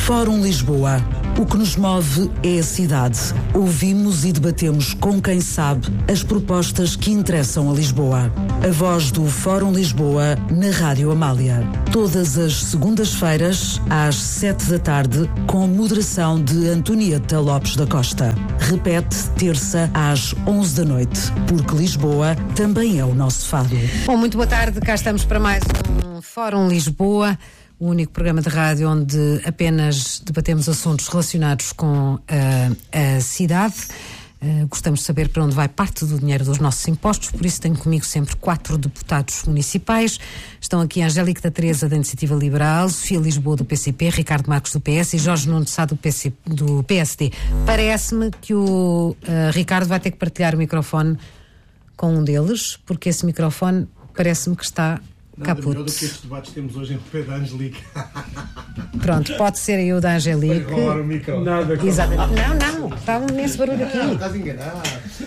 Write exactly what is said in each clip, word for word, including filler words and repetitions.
Fórum Lisboa. O que nos move é a cidade. Ouvimos e debatemos com quem sabe as propostas que interessam a Lisboa. A voz do Fórum Lisboa na Rádio Amália. Todas as segundas-feiras, às sete da tarde, com moderação de Antonieta Lopes da Costa. Repete terça às onze da noite, porque Lisboa também é o nosso fado. Bom, muito boa tarde, cá estamos para mais um Fórum Lisboa, o único programa de rádio onde apenas debatemos assuntos relacionados com a, a cidade. Uh, gostamos de saber para onde vai parte do dinheiro dos nossos impostos, por isso tenho comigo sempre quatro deputados municipais. Estão aqui a Angélica da Teresa, da Iniciativa Liberal, Sofia Lisboa, do P C P, Ricardo Marques, do P S e Jorge Nuno de Sá, do, P C, do P S D. Parece-me que o uh, Ricardo vai ter que partilhar o microfone com um deles, porque esse microfone parece-me que está Nada caput. melhor do que estes debates que temos hoje em P da Angélica. Pronto, pode ser aí o da Angélica. Vai rolar o micro. Nada. Exatamente. Não, não, está um imenso barulho aqui. Não, estás enganado.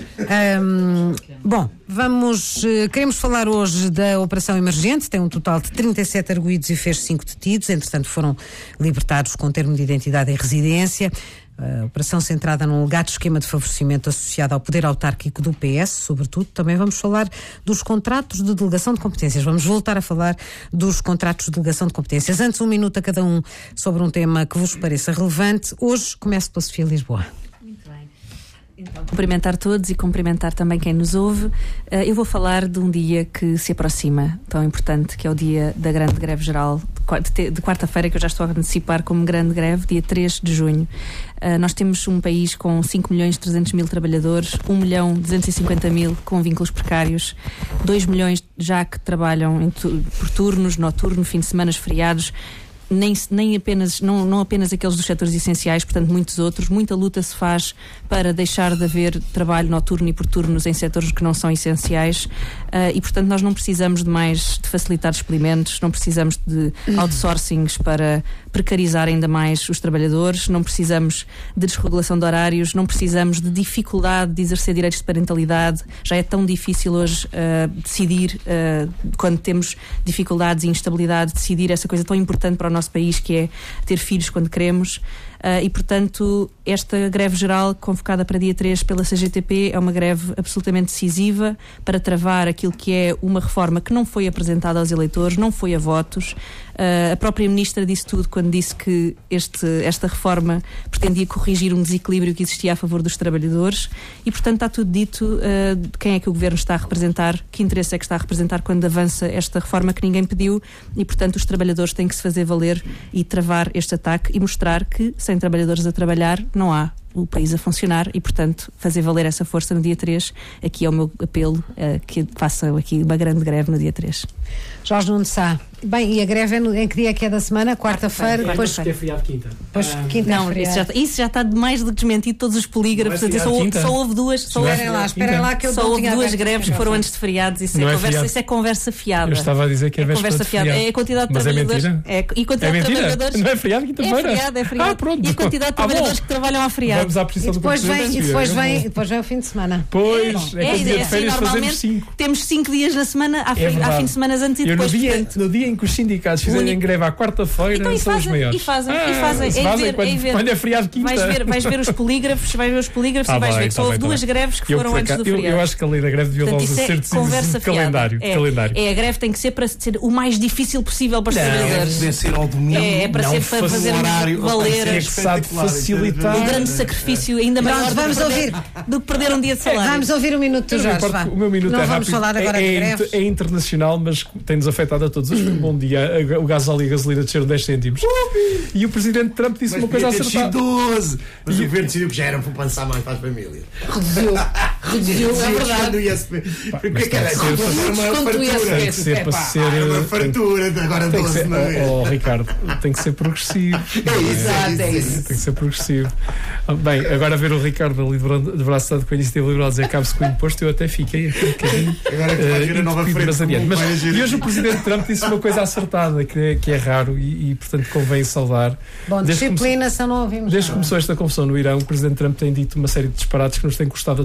Um, bom, vamos, uh, queremos falar hoje da Operação Emergente. Tem um total de trinta e sete arguidos e fez cinco detidos. Entretanto, foram libertados com termo de identidade e residência. A operação centrada num alegado esquema de favorecimento associado ao poder autárquico do P S, sobretudo. Também vamos falar dos contratos de delegação de competências. Vamos voltar a falar dos contratos de delegação de competências. Antes, um minuto a cada um sobre um tema que vos pareça relevante. Hoje, começo pela Sofia Lisboa. Muito bem. Então, cumprimentar todos e cumprimentar também quem nos ouve. Uh, eu vou falar de um dia que se aproxima, tão importante, que é o dia da grande greve geral de, de quarta-feira, que eu já estou a antecipar como grande greve, dia três de junho. Uh, nós temos um país com cinco milhões e trezentos mil trabalhadores, um milhão e duzentos e cinquenta mil com vínculos precários, dois milhões já que trabalham em tu, por turnos, noturno, fim de semana, feriados. Nem, nem apenas, não, não apenas aqueles dos setores essenciais, portanto muitos outros. Muita luta se faz para deixar de haver trabalho noturno e por turnos em setores que não são essenciais, uh, e portanto nós não precisamos de mais de facilitar experimentos, não precisamos de outsourcings para precarizar ainda mais os trabalhadores, não precisamos de desregulação de horários, não precisamos de dificuldade de exercer direitos de parentalidade. Já é tão difícil hoje uh, decidir, uh, quando temos dificuldades e instabilidade, decidir essa coisa tão importante para o nosso país, que é ter filhos quando queremos. Uh, e, portanto, esta greve geral convocada para dia três pela C G T P é uma greve absolutamente decisiva para travar aquilo que é uma reforma que não foi apresentada aos eleitores, não foi a votos. Uh, a própria Ministra disse tudo quando disse que este, esta reforma pretendia corrigir um desequilíbrio que existia a favor dos trabalhadores e, portanto, está tudo dito. Uh, de quem é que o Governo está a representar, que interesse é que está a representar quando avança esta reforma que ninguém pediu e, portanto, os trabalhadores têm que se fazer valer e travar este ataque e mostrar que, sem trabalhadores a trabalhar, não há o país a funcionar e, portanto, fazer valer essa força no dia três. Aqui é o meu apelo, uh, que façam aqui uma grande greve no dia três. Jorge Nuno de Sá. Bem, e a greve é no, em que dia é que é da semana? Quarta-feira? Quarta depois porque é feriado de quinta. Depois Ah, quinta Não, é feriado. isso já, isso já está mais do que desmentido, todos os polígrafos. Não é Só, feriado, só houve duas, só houve, Esperem lá, esperem lá que eu só não houve tinha duas aberto greves que foram antes de feriados. Isso, Não é, é conversa, feriado. isso é conversa fiada. Eu estava a dizer que é É véspera conversa de fiada. feriado. É a quantidade de Mas é trabalhadores. mentira? É, e a quantidade É de mentira? trabalhadores. Não é feriado É quinta-feira? feriado, é feriado. Ah, pronto. E a quantidade de Ah, bom. trabalhadores que trabalham à feriado. Vamos à E posição do depois vem, Presidente. e depois Sofia. vem, e depois vem o fim de semana. Pois, é, É, que o dia é, de férias sim, fazemos normalmente cinco. temos cinco dias na semana, há, É fri- há verdade. fim de semana antes e Eu no depois. dia, portanto, no dia em que os sindicatos fizerem único- greve à quarta-feira, Então, e são os fazem, maiores. e fazem, Ah, e fazem. se É fazem ver, quando, é ver. quando é feriado de quinta. Vais ver, vais ver os polígrafos, vais ver os polígrafos Ah, e vais bem, ver. tá Só bem, houve tá duas bem. greves que Eu, foram por antes acaso, do eu, feriado. eu acho que a lei da greve devia Portanto, voltar a isso ser é decidido conversa de calendário. fiada. É, calendário. é, a greve tem que ser para ser o mais difícil possível para os trabalhadores. Deve ser ao domingo. É, é para não ser para faz fazer horário, valer É que sabe facilitar. um grande sacrifício ainda maior Pronto, do que, vamos perder, ouvir. do que perder um dia de salário. Vamos ouvir o minuto do Não Jorge. importa, vá. o meu minuto não é vamos rápido. falar agora é, de é, greves. é internacional, mas tem-nos afetado a todos. Hoje foi um bom dia. O gasóleo e a gasolina desceram dez cêntimos. E o Presidente Trump disse Mas uma coisa podia ter sido acertada. doze. Mas o governo decidiu que já era para pensar mais para as famílias. Reduziu. Reduziu, é verdade. Porque mas que era tem que ser- uma Desconto I S fartura. Tem que ser para ser. Era uma tem- fartura de agora Tem que doze, ser, não é? oh, oh, Ricardo, tem que ser progressivo. É isso, é isso, é isso. Tem que ser progressivo. Bem, agora ver o Ricardo ali de bra- de braço dado com a Iniciativa Liberal dizer cabe-se com o imposto, eu até fiquei aqui um bocadinho. Agora que vai ver a nova uh, frente mas adiante. Mas, comum, vai agir. e hoje o Presidente Trump disse uma coisa acertada, que é, que é raro e, e, portanto, convém saudar. Bom, Desde que disciplina, se não ouvimos. Desde que nada. começou esta confusão no Irão, o Presidente Trump tem dito uma série de disparates que nos têm custado a todos e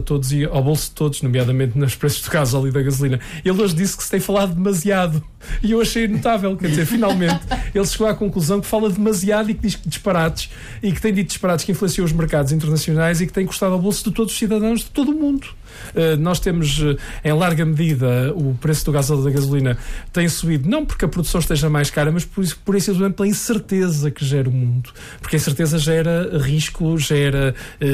ao bolso de todos, nomeadamente nos preços do gasóleo e da gasolina. Ele hoje disse que se tem falado demasiado e eu achei notável, quer dizer, finalmente ele chegou à conclusão que fala demasiado e que diz que disparates e que tem dito disparates que influenciam os mercados internacionais e que tem custado ao bolso de todos os cidadãos de todo o mundo. Uh, nós temos, uh, em larga medida, o preço do gasóleo e da gasolina tem subido, não porque a produção esteja mais cara, mas por, por isso pela incerteza que gera o mundo. Porque a incerteza gera risco, gera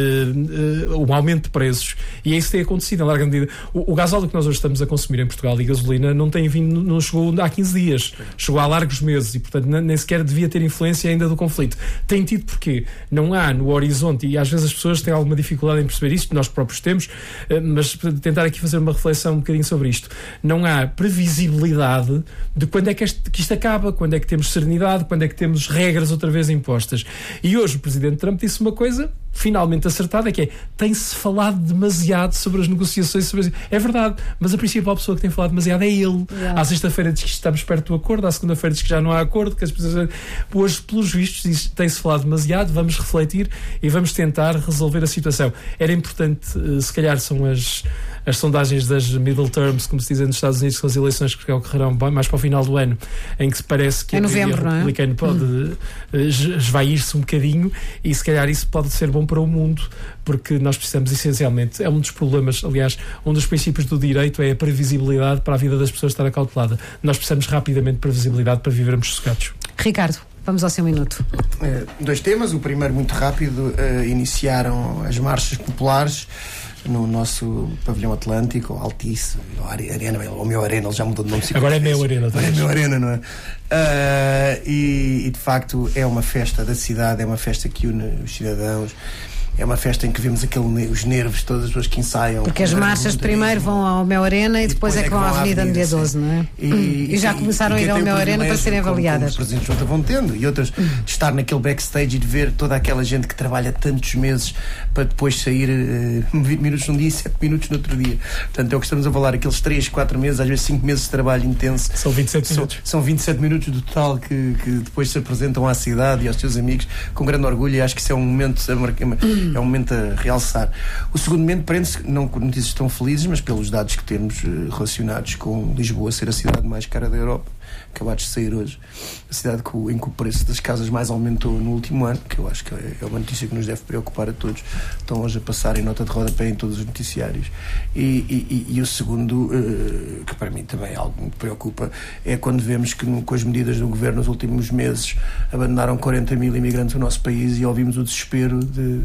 uh, uh, um aumento de preços. E é isso que tem acontecido, em larga medida. O, o gasóleo que nós hoje estamos a consumir em Portugal e gasolina não tem vindo, não chegou há quinze dias. Chegou há largos meses e, portanto, nem sequer devia ter influência ainda do conflito. Tem tido porquê? Não há no horizonte, e às vezes as pessoas têm alguma dificuldade em perceber isto, nós próprios temos, uh, mas tentar aqui fazer uma reflexão um bocadinho sobre isto. Não há previsibilidade de quando é que, este, que isto acaba, quando é que temos serenidade, quando é que temos regras outra vez impostas. E hoje o Presidente Trump disse uma coisa finalmente acertada, que é, tem-se falado demasiado sobre as negociações, sobre as... é verdade, mas a principal pessoa que tem falado demasiado é ele. Yeah. À sexta-feira diz que estamos perto do acordo, à segunda-feira diz que já não há acordo, que as pessoas... hoje, pelos vistos, tem-se falado demasiado, vamos refletir e vamos tentar resolver a situação. Era importante, se calhar são as, as sondagens das middle terms, como se diz nos Estados Unidos, com as eleições que ocorrerão mais para o final do ano, em que se parece que é a novembro, maioria republicana pode hum. esvair-se um bocadinho, e se calhar isso pode ser bom para o mundo, porque nós precisamos essencialmente, é um dos problemas, aliás, um dos princípios do direito é a previsibilidade para a vida das pessoas estar acautelada. Nós precisamos rapidamente de previsibilidade para vivermos sossegados. Ricardo, vamos ao seu minuto. Uh, dois temas, o primeiro muito rápido, uh, iniciaram as marchas populares no nosso pavilhão Atlântico, ou Altice, ou Arena, ou meu Arena, ele já mudou de nome. Agora é meu Arena. Agora é meu Arena, não é? Uh, e, e de facto é uma festa da cidade, é uma festa que une os cidadãos. É uma festa em que vemos aquele, os nervos, todas as pessoas que ensaiam. Porque as marchas primeiro vão ao Mel Arena e, e depois, depois é que vão à Avenida no dia doze, não é? E, e já começaram e, a ir ao Mel Arena para serem avaliadas. Como os presidentes junta vão tendo, e outras de estar naquele backstage e de ver toda aquela gente que trabalha tantos meses para depois sair uh, vinte minutos num dia e sete minutos no outro dia. Portanto, é o que estamos a falar, aqueles três, quatro meses, às vezes cinco meses de trabalho intenso. São vinte e sete minutos. São, são vinte e sete minutos do total que, que depois se apresentam à cidade e aos seus amigos com grande orgulho, e acho que isso é um momento, é um momento a realçar. O segundo momento prende-se, não com notícias tão felizes, mas pelos dados que temos uh, relacionados com Lisboa ser a cidade mais cara da Europa, acabados de sair hoje, a cidade com, em que o preço das casas mais aumentou no último ano, que eu acho que é, é uma notícia que nos deve preocupar a todos. Estão hoje a passar em nota de rodapé em todos os noticiários. E, e, e, e o segundo, uh, que para mim também é algo que me preocupa, é quando vemos que no, com as medidas do governo nos últimos meses abandonaram quarenta mil imigrantes no nosso país, e ouvimos o desespero de,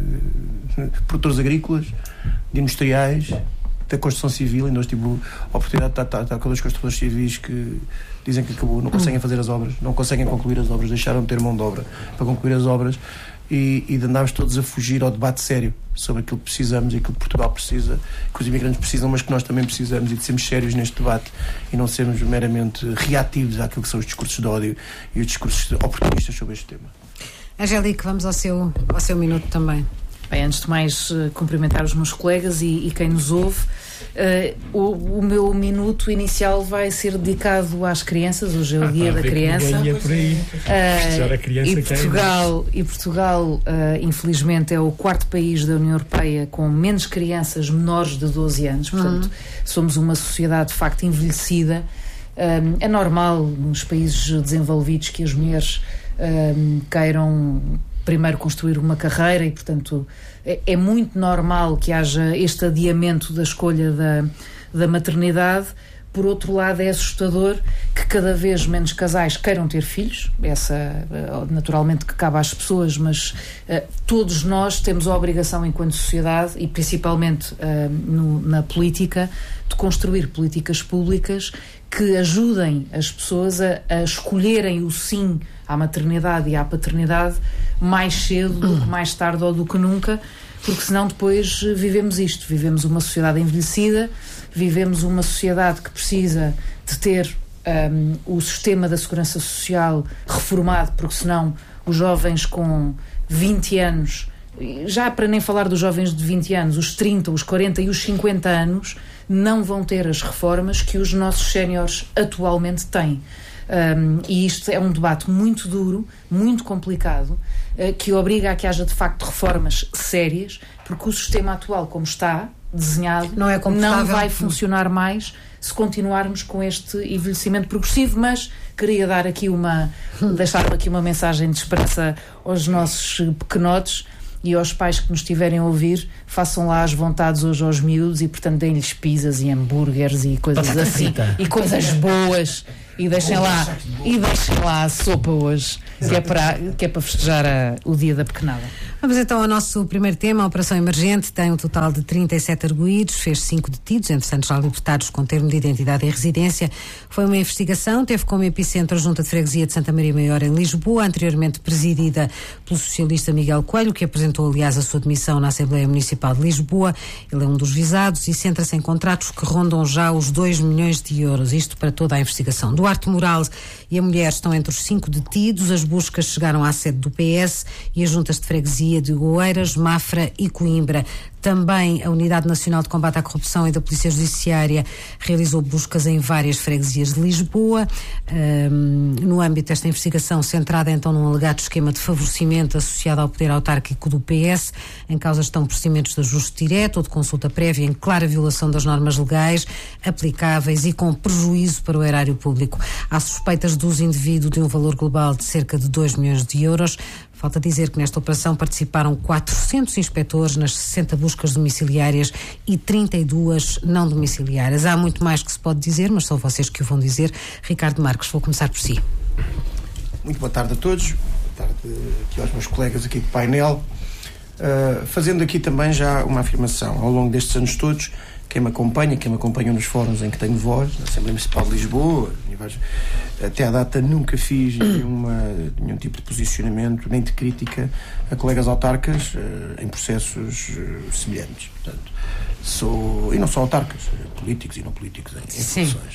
de produtores agrícolas, de industriais, da construção civil. Ainda hoje tive a oportunidade de estar, estar com dois construtores civis que dizem que acabou, não conseguem fazer as obras, não conseguem concluir as obras, deixaram de ter mão de obra para concluir as obras, e, e de andarmos todos a fugir ao debate sério sobre aquilo que precisamos e aquilo que Portugal precisa, que os imigrantes precisam, mas que nós também precisamos, e de sermos sérios neste debate e não sermos meramente reativos àquilo que são os discursos de ódio e os discursos oportunistas sobre este tema. Angélica, vamos ao seu, ao seu minuto também. Bem, antes de mais, uh, cumprimentar os meus colegas e, e quem nos ouve. Uh, o, o meu minuto inicial vai ser dedicado às crianças. Hoje é o ah, dia da criança. Por aí. Uh, a criança e, Portugal, e Portugal, uh, infelizmente, é o quarto país da União Europeia com menos crianças menores de doze anos. Portanto, uhum. somos uma sociedade de facto envelhecida. Uh, é normal nos países desenvolvidos que as mulheres uh, queiram primeiro construir uma carreira, e portanto é, é muito normal que haja este adiamento da escolha da, da maternidade. Por outro lado, é assustador que cada vez menos casais queiram ter filhos. Essa naturalmente que cabe às pessoas, mas uh, todos nós temos a obrigação enquanto sociedade, e principalmente uh, no, na política, de construir políticas públicas que ajudem as pessoas a, a escolherem o sim à maternidade e à paternidade mais cedo do que mais tarde ou do que nunca, porque senão depois vivemos isto, vivemos uma sociedade envelhecida, vivemos uma sociedade que precisa de ter um, o sistema da segurança social reformado, porque senão os jovens com vinte anos, já para nem falar dos jovens de vinte anos, os trinta, os quarenta e os cinquenta anos, não vão ter as reformas que os nossos séniores atualmente têm. Um, e isto é um debate muito duro, muito complicado, uh, que obriga a que haja de facto reformas sérias, porque o sistema atual, como está desenhado, não, é não vai funcionar mais se continuarmos com este envelhecimento progressivo. Mas queria dar aqui uma, deixar aqui uma mensagem de esperança aos nossos pequenotes e aos pais que nos estiverem a ouvir. Façam lá as vontades hoje aos miúdos e, portanto, deem-lhes pizzas e hambúrgueres e coisas Batata assim frita. E coisas boas, e deixem lá e deixem lá a sopa hoje, que é para, que é para festejar a, o dia da pequenada. Vamos então ao nosso primeiro tema. A Operação Emergente tem um total de trinta e sete arguídos, fez cinco detidos, entretanto já libertados com termo de identidade e residência. Foi uma investigação, teve como epicentro a Junta de Freguesia de Santa Maria Maior em Lisboa, anteriormente presidida pelo socialista Miguel Coelho, que apresentou aliás a sua demissão na Assembleia Municipal de Lisboa. Ele é um dos visados e centra-se em contratos que rondam já os dois milhões de euros, isto para toda a investigação. Duarte Moral e a mulher estão entre os cinco detidos. As buscas chegaram à sede do P S e as juntas de freguesia de Oeiras, Mafra e Coimbra. Também a Unidade Nacional de Combate à Corrupção e da Polícia Judiciária realizou buscas em várias freguesias de Lisboa. Um, no âmbito desta investigação, centrada então num alegado esquema de favorecimento associado ao poder autárquico do P S, em causa estão procedimentos de ajuste direto ou de consulta prévia em clara violação das normas legais aplicáveis e com prejuízo para o erário público. Há suspeitas de uso indevido de um valor global de cerca de dois milhões de euros. Falta dizer que nesta operação participaram quatrocentos inspectores nas sessenta buscas domiciliárias e trinta e duas não domiciliárias. Há muito mais que se pode dizer, mas são vocês que o vão dizer. Ricardo Marques, vou começar por si. Muito boa tarde a todos. Boa tarde aqui aos meus colegas aqui do painel. Uh, fazendo aqui também já uma afirmação. Ao longo destes anos todos, quem me acompanha, quem me acompanha nos fóruns em que tenho voz, na Assembleia Municipal de Lisboa, até à data nunca fiz nenhuma, nenhum tipo de posicionamento, nem de crítica a colegas autarcas uh, em processos uh, semelhantes. Portanto, sou, e não só autarcas, políticos e não políticos em, em funções.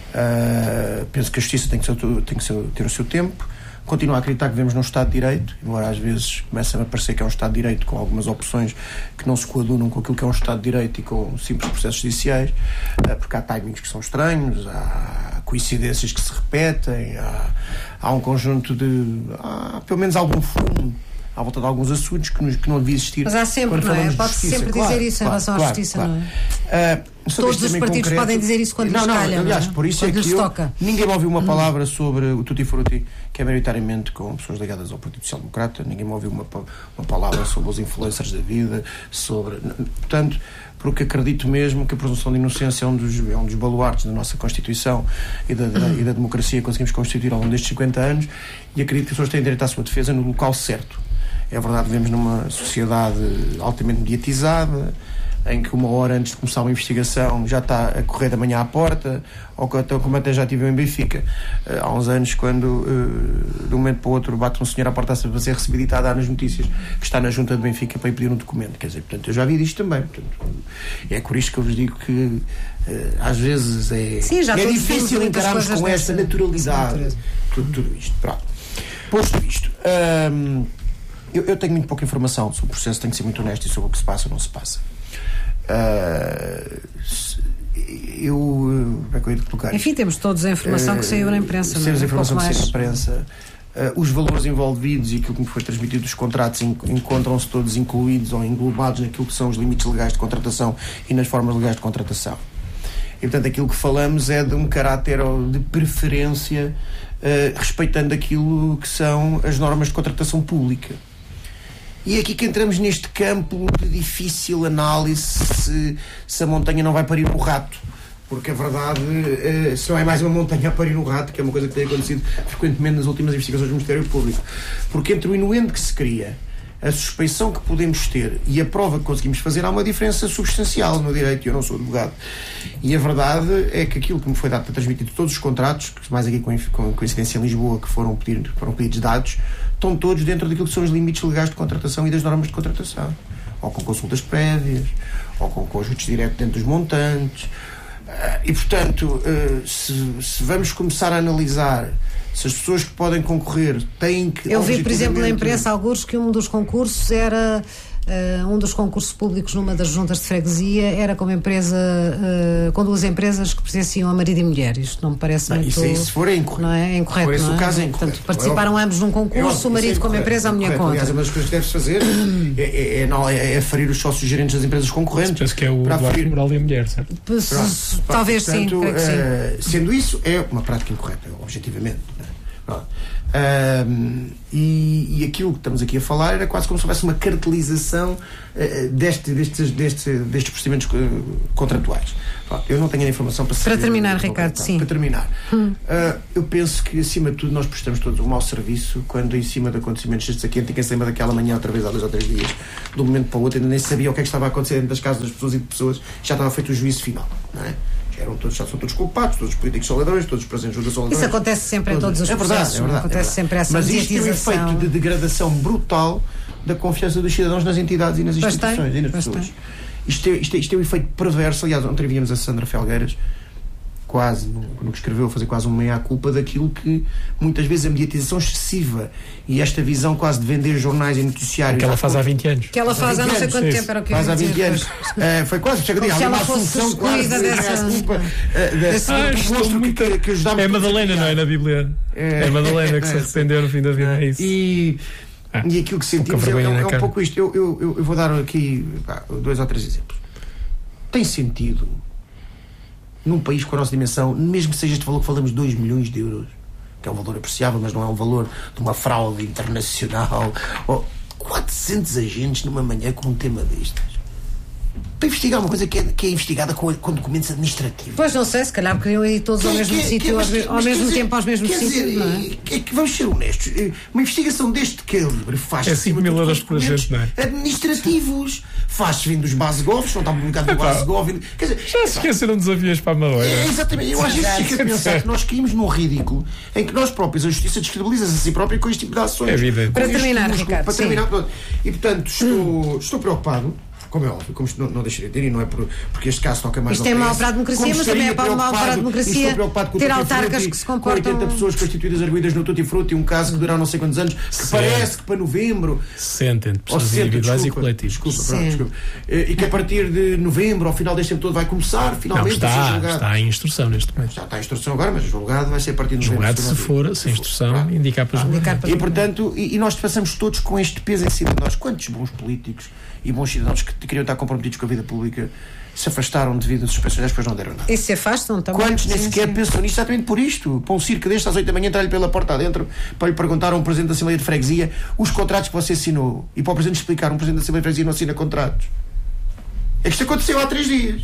Uh, penso que a justiça tem que, ser, tem que ser, ter o seu tempo. Continuo a acreditar que vivemos num Estado de Direito, embora às vezes comece a parecer que é um Estado de Direito com algumas opções que não se coadunam com aquilo que é um Estado de Direito e com simples processos judiciais, porque há timings que são estranhos, há coincidências que se repetem, há, há um conjunto de... há pelo menos algum fundo à volta de alguns assuntos que, nos, que não devia existir. Mas há sempre, não é? Pode-se sempre claro, dizer isso claro, em relação claro, à justiça, claro. Não é? Uh, Todos os partidos concreto, podem dizer isso quando lhes calha, aliás, por isso quando é que eu, toca. Ninguém me ouviu uma palavra sobre o Tutti Frutti, que é maioritariamente com pessoas ligadas ao Partido Social Democrata. Ninguém me ouviu uma, uma palavra sobre os influencers da vida, sobre... Portanto, porque acredito mesmo que a presunção de inocência é um dos, é um dos baluartes da nossa Constituição e da, da, e da democracia que conseguimos constituir ao longo destes cinquenta anos, e acredito que as pessoas têm direito à sua defesa no local certo. É verdade, vivemos numa sociedade altamente mediatizada, em que uma hora antes de começar uma investigação já está a correr da manhã à porta, ou como até já tive em Benfica, há uns anos, quando de um momento para o outro bate um senhor à porta a ser recebido e está a dar nas notícias que está na junta de Benfica para ir pedir um documento. Quer dizer, portanto, eu já vi disto também. Portanto, é por isto que eu vos digo que às vezes é, Sim, já é difícil encararmos com esta naturalidade tudo, tudo isto. Pronto. Posto isto... Hum, Eu, eu tenho muito pouca informação sobre o processo, tenho que ser muito honesto, e sobre o que se passa ou não se passa. Uh, eu. Como é que eu ia colocar? Enfim, temos todos a informação uh, que saiu na imprensa. Temos a informação um que saiu na imprensa. Uh, os valores envolvidos e aquilo que me foi transmitido dos contratos encontram-se todos incluídos ou englobados naquilo que são os limites legais de contratação e nas formas legais de contratação. E, portanto, aquilo que falamos é de um caráter de preferência, uh, respeitando aquilo que são as normas de contratação pública. E é aqui que entramos neste campo de difícil análise se, se a montanha não vai parir o rato. Porque a verdade, uh, se não é mais uma montanha a parir o rato, que é uma coisa que tem acontecido frequentemente nas últimas investigações do Ministério Público. Porque entre o inuendo que se cria, a suspeição que podemos ter e a prova que conseguimos fazer, há uma diferença substancial no direito, e eu não sou advogado. E a verdade é que aquilo que me foi dado para transmitir todos os contratos, mais aqui com, com coincidência em Lisboa, que foram, pedir, foram pedidos dados, estão todos dentro daquilo que são os limites legais de contratação e das normas de contratação. Ou com consultas prévias, ou com conjuntos diretos dentro dos montantes. E, portanto, se, se vamos começar a analisar se as pessoas que podem concorrer têm que... Eu vi, por exemplo, na imprensa alguns que um dos concursos era uh, um dos concursos públicos numa das juntas de freguesia era com uma empresa, uh, com duas empresas que pertenciam a marido e mulher. Isto não me parece não, muito... Isso, isso for é incorreto. Não é? É incorreto, por esse não é? o caso é incorreto. Portanto, participaram ambos num concurso, é, o marido é com uma empresa, a mulher com outra. Aliás, uma das coisas que deve-se fazer é, é, é, não, é, é aferir os sócios gerentes das empresas concorrentes. Penso que é o Eduardo aferir... Moral e a mulher, certo? Pronto, talvez portanto, sim, creio que sim. Uh, sendo isso, é uma prática incorreta, objetivamente. Pronto. Um, e, e aquilo que estamos aqui a falar era quase como se houvesse uma cartelização uh, deste, destes, deste, destes procedimentos uh, contratuais. Pronto, eu não tenho a informação para Para terminar, uh, Ricardo, para, sim. Para terminar, hum. uh, eu penso que acima de tudo nós prestamos todos um mau serviço quando em cima de acontecimentos destes aqui, quem se lembra daquela manhã outra vez há dois ou três dias, de um momento para o outro, ainda nem sabia o que é que estava a acontecer dentro das casas das pessoas e de pessoas, já estava feito o juízo final, não é? Eram todos, já são todos culpados, todos os políticos são ladrões, todos os presentes são ladrões. Isso acontece sempre todos, em todos os é verdade, processos. É verdade, acontece é verdade. sempre essa Mas isto tem um mediatização. efeito de degradação brutal da confiança dos cidadãos nas entidades e nas Pois instituições tem, e nas pois pessoas. tem. Isto é, isto, é, isto é um efeito perverso. Aliás, ontem víamos a Sandra Felgueiras quase, no, no que escreveu, fazer quase uma meia-culpa daquilo que muitas vezes a mediatização excessiva e esta visão quase de vender jornais e noticiários que ela faz há vinte anos. Que ela faz há não sei quanto tempo, era o que eu faz há ia vinte dizer, anos. Uh, foi quase, chega de se ela uma fosse assunção quase excluída dessa- culpa, uh, desse- de- Ah, do estou monstro muito- que, que ajudámos É a todos a Madalena, criar. não é? Na Bíblia. É. É a Madalena que se É. arrependeu no fim da vida. É isso. E, Ah, e aquilo que sentimos é, vergonha é, na é um cara. pouco isto. Eu, eu, eu, eu vou dar aqui pá, dois ou três exemplos. Tem sentido, num país com a nossa dimensão, mesmo que seja este valor que falamos, dois milhões de euros, que é um valor apreciável, mas não é um valor de uma fraude internacional, ou quatrocentos agentes numa manhã com um tema destes, para investigar uma coisa que é, que é investigada com, com documentos administrativos. Pois não sei, se calhar queriam ir todos ao Que- mesmo que- sítio, que- ao, mas- me- ao mas mesmo quer dizer- tempo, aos mesmos quer sítios, dizer, não é? é que vamos ser honestos, uma investigação deste calibre faz É cinco mil euros por agente, não é? administrativos, faz-se vindo dos Basegov, não está publicado no Basegov, quer dizer, Já se esqueceram dos aviões para a Madeira. é, exatamente, eu às vezes fico a pensar que nós caímos num ridículo em que nós próprios, a justiça descredibiliza-se a si própria com este tipo de ações. É evidente. Com Para este terminar, músculo, Ricardo, para sim. terminar, pronto. E portanto, estou, estou preocupado. Como é óbvio, como isto não, não deixaria de ter, e não é por, porque este caso toca mais Isto ao é P S. mau para a democracia, Como mas também é estaria mau para a preocupado, democracia e estou preocupado com o ter Tutti autarcas Frutti, que se comportam- com oitenta pessoas constituídas arguidas no Tutti Frutti, um caso que durará não sei quantos anos, que Sim. parece que para novembro. Sentem de Ou pessoas sessenta, individuais desculpa, e coletivos. Desculpa, Sim. pronto, desculpa. Eh, E que a partir de novembro, ao final deste tempo todo, vai começar Não, finalmente a ser está, julgado. está em instrução neste momento. Já está a instrução agora, mas o julgado vai ser a partir de novembro. Julgado se for, sem instrução, Pronto. indicar para julgar. Indicar para E portanto, e, e nós passamos todos com este peso em cima de nós. Quantos bons políticos e bons cidadãos que queriam estar comprometidos com a vida pública se afastaram devido a suspensões, depois não deram nada? E se afastam também. Quantos nem Sim, sequer sim. pensam nisto exatamente por isto? Para um circo deste às oito da manhã entrar-lhe pela porta adentro para lhe perguntar a um presidente da Assembleia de Freguesia os contratos que você assinou e para o presidente explicar um presidente da Assembleia de Freguesia não assina contratos. É que isto aconteceu há três dias.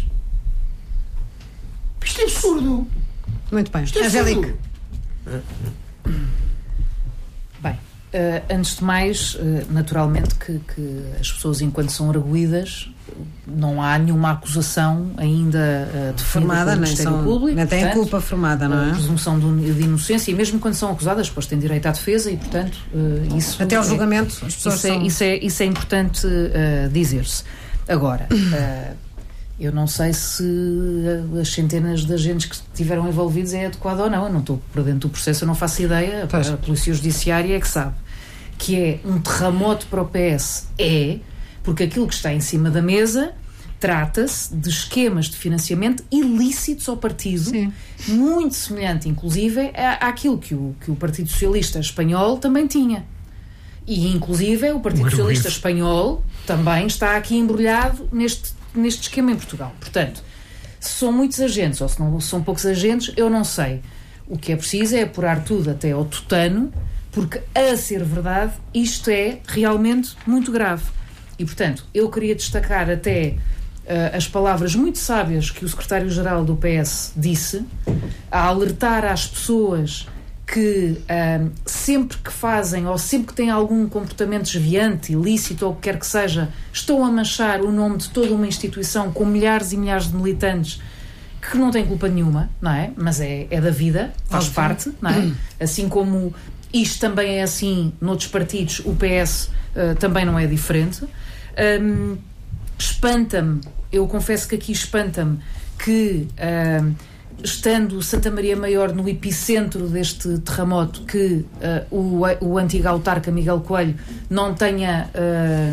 Isto é absurdo. Muito bem. Isto é Angélica. absurdo. Bem, eh, antes de mais, eh, naturalmente que, que as pessoas, enquanto são arguídas, não há nenhuma acusação ainda uh, definida Formada, pelo nem, Ministério são, Público. nem têm portanto, culpa formada, não a é? presunção de, de inocência, e mesmo quando são acusadas, depois têm direito à defesa e, portanto, uh, isso... Até ao é- julgamento, as pessoas isso, é, são... isso, é, isso é importante uh, dizer-se. Agora, uh, eu não sei se as centenas de agentes que estiveram envolvidos é adequado ou não. Eu não estou por dentro do processo, eu não faço ideia. Pois. A Polícia Judiciária é que sabe. Que é um terremoto para o P S. É, porque aquilo que está em cima da mesa trata-se de esquemas de financiamento ilícitos ao partido, Sim. muito semelhante, inclusive, à- àquilo que o, que o Partido Socialista Espanhol também tinha. E, inclusive, o Partido Um Socialista arguído. Espanhol também está aqui embrulhado neste, neste esquema em Portugal. Portanto, se são muitos agentes ou se não são poucos agentes, eu não sei. O que é preciso é apurar tudo até ao tutano, porque, a ser verdade, isto é realmente muito grave. E, portanto, eu queria destacar até uh, as palavras muito sábias que o secretário-geral do P S disse, a alertar às pessoas que uh, sempre que fazem ou sempre que têm algum comportamento desviante, ilícito ou o que quer que seja, estão a manchar o nome de toda uma instituição com milhares e milhares de militantes que não têm culpa nenhuma, não é? Mas é, é da vida, faz Óbvio. parte, não é? Assim como isto também é assim noutros partidos, o P S uh, também não é diferente. Um, espanta-me, eu confesso que aqui espanta-me que, uh, estando Santa Maria Maior no epicentro deste terremoto, que uh, o, o antigo autarca Miguel Coelho não tenha uh,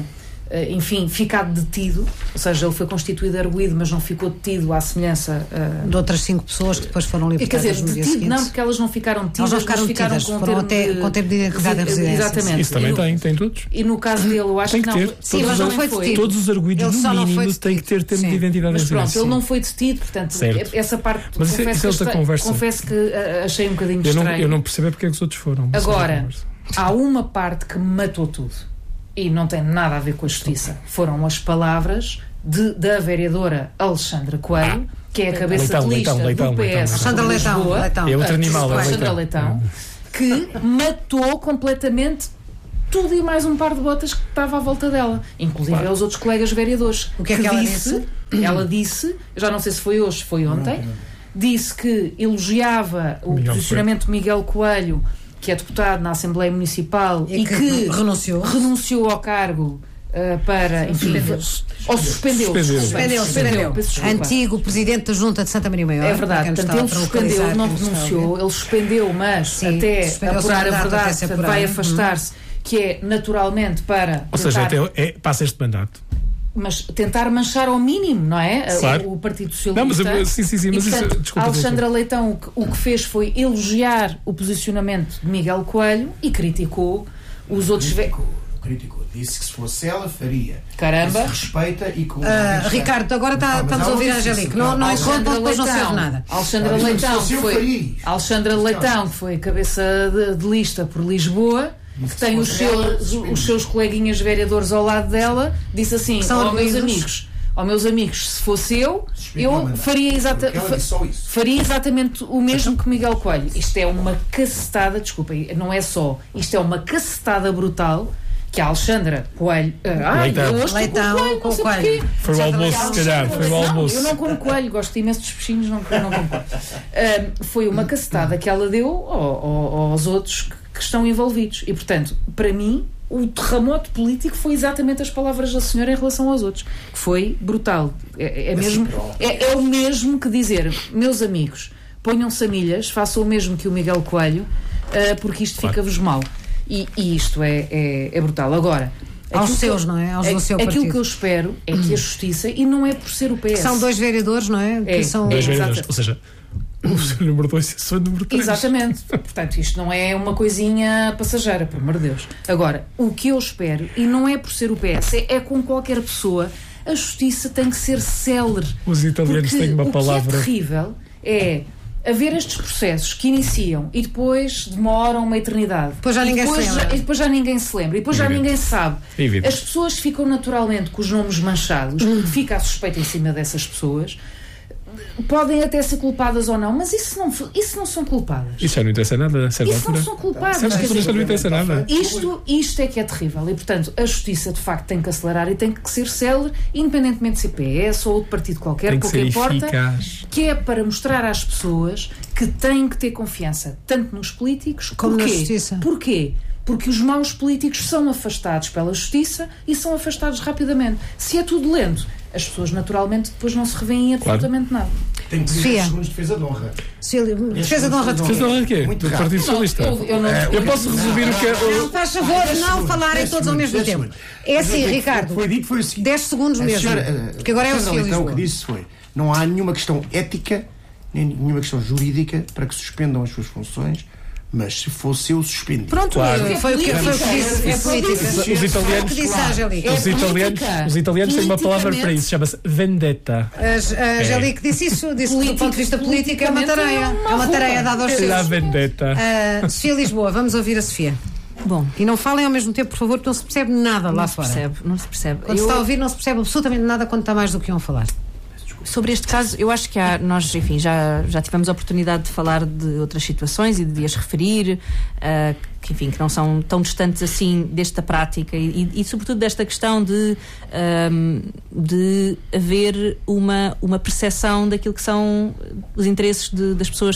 enfim, ficado detido, ou seja, ele foi constituído arguido, mas não ficou detido à semelhança uh, de outras cinco pessoas que depois foram libertadas. Quer dizer, no dia detido seguinte. Não, porque elas não ficaram detidas, elas não ficaram, ficaram detidas, com foram termo até de, com termo de identidade e residência. Exatamente. Isso também no, tem, tem todos. E no caso dele, eu acho tem que, que não. ter. Sim, mas não foi detido. Todos os arguidos, Ele no mínimo, têm que ter termo Sim. de identidade Mas e pronto, residência. ele não foi detido, portanto, Certo. essa parte Mas confesso, isso é outra que, conversa. confesso que uh, achei um bocadinho eu estranho. não, eu não percebo é porque é que os outros foram. Agora, há uma parte que me matou tudo e não tem nada a ver com a justiça. Foram as palavras de, da vereadora Alexandra Coelho, ah, que é a cabeça Leitão, de lista Leitão, Leitão, do P S. Alexandra Leitão, Lisboa, Leitão. É outro animal, é Alexandra Leitão. Leitão, que matou completamente tudo e mais um par de botas que estava à volta dela, inclusive Claro. aos outros colegas vereadores. O que é que ela disse? Ela disse, eu já não sei se foi hoje, foi ontem, disse que elogiava o Miguel posicionamento de Miguel Coelho, que é deputado na Assembleia Municipal E e, que que renunciou. renunciou ao cargo uh, para, enfim, ou suspendeu. Suspendeu. Suspendeu, suspendeu. peço desculpa. Antigo presidente da Junta de Santa Maria Maior. É verdade, para quem portanto nos ele estava a suspendeu, localizar, não quem nos está a renunciou, ouvir. ele suspendeu, mas Sim, até suspendeu-se apurar o a mandato, até verdade, ser portanto, apurado. vai afastar-se, que é naturalmente para Ou seja, tentar, até, é, passa este mandato. mas tentar manchar ao mínimo, não é? Claro. O, o Partido Socialista. Não, mas eu- sim, sim, sim, mas e, isso- portanto, desculpa, a Alexandra Leitão o que, o que fez foi elogiar o posicionamento de Miguel Coelho e criticou os outros. ve- Criticou. Disse que se fosse ela, faria. Caramba. Que se respeita e com. Ah, Ricardo, agora tá- Ah, mas estamos a ela ouvir a disse Angelique. isso. Não, não Alexandra interrompam, depois não se ouve Leitão. nada. Alexandra Ela disse, Leitão, se que eu foi, faria isto. Alexandra Leitão, que foi cabeça de, de lista por Lisboa, que se tem os fosse ela, seus, suspendia. os seus coleguinhas vereadores ao lado dela, disse assim: São ó meus arguídos. amigos, ó meus amigos, se fosse eu, Suspendia o eu mandato. faria, exata, Porque ela fa- disse só isso. faria exatamente o mesmo que Miguel Coelho. Isto é uma cacetada, desculpem, não é só, isto é uma cacetada brutal. Que a Alexandra Coelho. Ah, Leitão. eu hoje estou Leitão com coelho, com não sei coelho. porquê. Foi o almoço, se calhar, foi o Não, almoço. eu não como coelho, gosto imenso dos peixinhos, não, não como coelho. Ahm, foi uma cacetada que ela deu ao- ao- aos outros que, que estão envolvidos. E, portanto, para mim, o terremoto político foi exatamente as palavras da senhora em relação aos outros. Que foi brutal. É, é, mesmo, é, é o mesmo que dizer, meus amigos, ponham-se a milhas, façam o mesmo que o Miguel Coelho, ah, porque isto Claro. fica-vos mal. E, e isto é, é, é brutal. Agora. Aos aquilo seus, que eu- não é? Aos é- do seu Aquilo partido. que eu espero é que a justiça, e não é por ser o P S. São dois vereadores, não é? É. Que são... Dois É, vereadores. exato. Ou seja, o seu número dois e o seu número três. Exatamente. Portanto, isto não é uma coisinha passageira, por amor de Deus. Agora, o que eu espero, e não é por ser o P S, é, é com qualquer pessoa, a justiça tem que ser célere. Os italianos Porque têm uma o palavra. que é terrível é haver estes processos que iniciam e depois demoram uma eternidade. Depois já E ninguém se depois lembra. já- E depois já ninguém se lembra. E depois já Evidente. ninguém sabe. Evidente. As pessoas ficam naturalmente com os nomes manchados, porque fica a suspeita em cima dessas pessoas. Podem até ser culpadas ou não, mas isso não, isso não são culpadas. Isso já não interessa nada, a certa Isso não altura. são culpadas. Certa quer altura dizer, já não interessa nada. isto, isto é que é terrível e, portanto, a justiça de facto tem que acelerar e tem que ser célere, independentemente de C P S ou outro partido qualquer, Tem que pouco ser importa, eficaz. que é para mostrar às pessoas que têm que ter confiança, tanto nos políticos Como na Porquê? justiça. Porquê? Porque os maus políticos são afastados pela justiça e são afastados rapidamente. Se é tudo lento, as pessoas naturalmente depois não se revêem em absolutamente nada. Tem que Sofia. pedir segundos de defesa de honra. Cecília, defesa de honra de Fez quê? de quê? Muito Do rápido. Partido Socialista. Eu, eu não, Eu posso resumir o que é. Não, faz favor, dez não segundos, falarem dez todos ao mesmo segundos, tempo. dez É assim, segundos. Ricardo. O que foi dito foi o seguinte: dez segundos a mesmo. senhora, eh, Porque agora é o Alexandra Sofia Leitão, o Lisboa. que disse foi: não há nenhuma questão ética, nem nenhuma questão jurídica para que suspendam as suas funções, mas se fosse eu suspendido. Pronto, Claro. foi o que foi o que disse. É política. Os Foi o italianos, que disse a Angelique. os italianos, política. os italianos têm uma palavra para Politicamente. isso, chama-se vendetta. A a Angelique disse isso, disse que do ponto de vista político é uma tareia. É uma tareia dada aos É a seus. vendetta. Ah, Sofia Lisboa, vamos ouvir a Sofia. Bom, E não falem ao mesmo tempo, por favor, que não se percebe nada lá não se fora. percebe, não se percebe. Quando se Eu- está a ouvir, não se percebe absolutamente nada quando está mais do que um a falar. Sobre este caso, eu acho que há, nós, enfim, já, já tivemos a oportunidade de falar de outras situações e de as referir, ah, que, enfim, que não são tão distantes assim desta prática e, e, e sobretudo desta questão de, ahm, de haver uma, uma percepção daquilo que são os interesses de- das pessoas que, que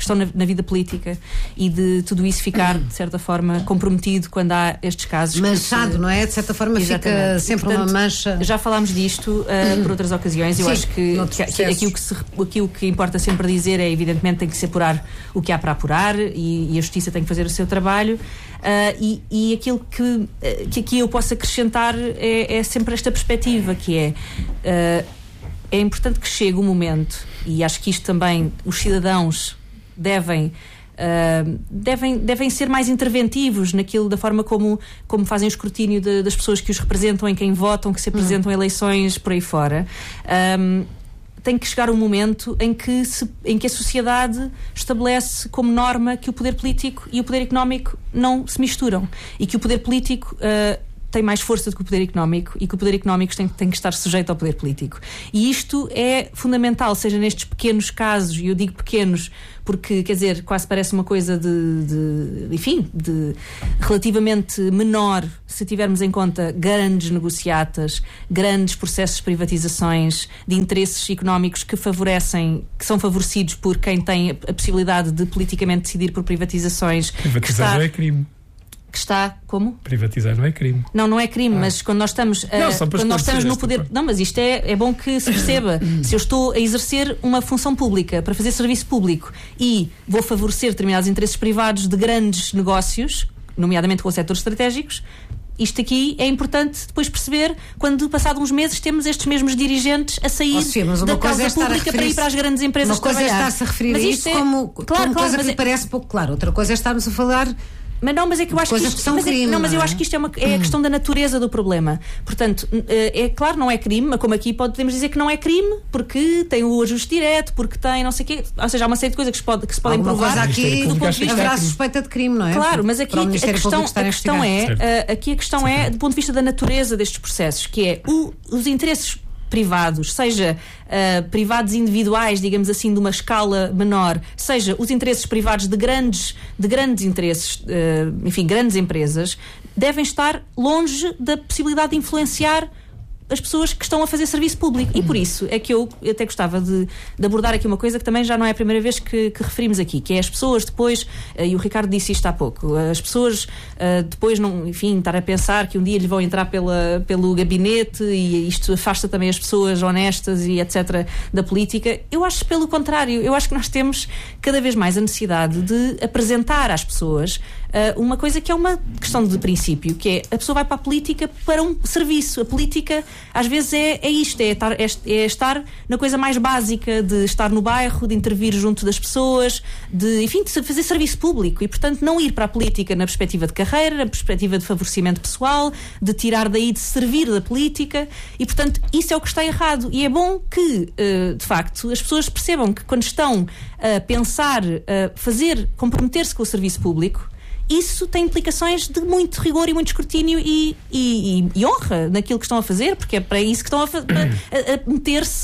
estão na, na vida política e de tudo isso ficar, de certa forma, comprometido quando há estes casos. Manchado, não é? De certa forma Exatamente. Fica sempre Portanto, uma mancha. Já falámos disto uh, por outras ocasiões. Eu Sim, acho que, que, que aquilo, que se, aquilo que importa sempre dizer é, evidentemente, tem que se apurar o que há para apurar e, e a Justiça tem que fazer o seu trabalho. Uh, e, e aquilo que, que aqui eu posso acrescentar é, é sempre esta perspectiva, que é uh, é importante que chegue o momento, e acho que isto também os cidadãos devem Uh, devem, devem ser mais interventivos naquilo, da forma como, como fazem o escrutínio de, das pessoas que os representam, em quem votam, que se apresentam em eleições por aí fora. Um, tem que chegar um momento em que, se, em que a sociedade estabelece como norma que o poder político e o poder económico não se misturam e que o poder político uh, tem mais força do que o poder económico e que o poder económico tem, tem que estar sujeito ao poder político. E isto é fundamental, seja nestes pequenos casos, e eu digo pequenos porque, quer dizer, quase parece uma coisa de, de enfim, de relativamente menor, se tivermos em conta grandes negociatas, grandes processos de privatizações, de interesses económicos que favorecem, que são favorecidos por quem tem a possibilidade de politicamente decidir por privatizações. Privatizar está... não é crime. Que está, como? Privatizar não é crime. Não, não é crime, ah. mas quando nós estamos, uh, não, quando nós estamos no poder... Não, mas isto é, é bom que se perceba. Se eu estou a exercer uma função pública para fazer serviço público e vou favorecer determinados interesses privados de grandes negócios, nomeadamente com setores estratégicos, isto aqui é importante depois perceber quando, passado uns meses, temos estes mesmos dirigentes a sair oh, sim, da causa é pública para ir para as grandes empresas uma coisa trabalhar. É estar-se a referir mas a isso é... como, claro, como claro, coisa que é... lhe parece pouco claro. Outra coisa é estarmos a falar... Mas não, mas é que eu acho que isto, que são mas crime, é, não, mas não eu é? acho que isto é, uma, é a questão da natureza do problema. Portanto, é claro, não é crime, mas como aqui podemos dizer que não é crime, porque tem o ajuste direto, porque tem não sei o quê, ou seja, há uma série de coisas que se, pode, que se podem Alguma provar. Coisa aqui do ponto de vista haverá suspeita de crime, não é? Claro, mas aqui a questão, a questão é, a, aqui a questão é do ponto de vista da natureza destes processos, que é o, os interesses privados, seja uh, privados individuais, digamos assim, de uma escala menor, seja os interesses privados de grandes, de grandes interesses, uh, enfim, grandes empresas, devem estar longe da possibilidade de influenciar as pessoas que estão a fazer serviço público. E por isso é que eu até gostava de, de abordar aqui uma coisa que também já não é a primeira vez que, que referimos aqui, que é as pessoas depois, uh, e o Ricardo disse isto há pouco, as pessoas uh, depois, não, enfim, estar a pensar que um dia lhe vão entrar pela, pelo gabinete e isto afasta também as pessoas honestas e etcétera da política. Eu acho pelo contrário, eu acho que nós temos cada vez mais a necessidade de apresentar às pessoas uh, uma coisa que é uma questão de princípio, que é a pessoa vai para a política para um serviço. A política às vezes é, é isto, é estar, é, é estar na coisa mais básica de estar no bairro, de intervir junto das pessoas, de, enfim, de fazer serviço público e, portanto, não ir para a política na perspectiva de carreira, na perspectiva de favorecimento pessoal, de tirar daí, de servir da política e, portanto, isso é o que está errado. E é bom que, uh, de facto, as pessoas percebam que quando estão a pensar, a fazer, comprometer-se com o serviço público, isso tem implicações de muito rigor e muito escrutínio e, e, e honra naquilo que estão a fazer, porque é para isso que estão a, a, a meter-se